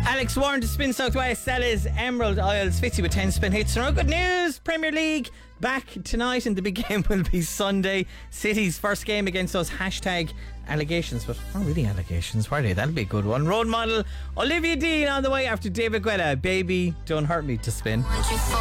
Alex Warren to Spin Southwest. That is Emerald Isles. Fitzy with 10 spin hits. So good news. Premier League back tonight, and the big game will be Sunday. City's first game against those hashtag allegations, but not really allegations, were they? That'll be a good one. Road model Olivia Dean on the way after David Guetta. Baby, don't hurt me to spin.